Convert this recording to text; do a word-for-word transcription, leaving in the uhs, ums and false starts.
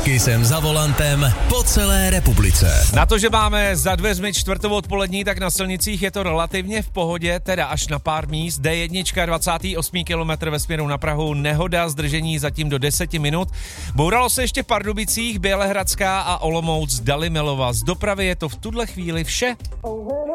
Kissem za volantem po celé republice. Na to, že máme za dveřmi čtvrtou odpolední, tak na silnicích je to relativně v pohodě, teda až na pár míst. D jedna dvacátý osmý kilometr ve směru na Prahu, nehoda, zdržení zatím do deseti minut. Bouralo se ještě v Pardubicích, Bělehradská a Olomouc, Dalimelova. Z dopravy je to v tuhle chvíli vše.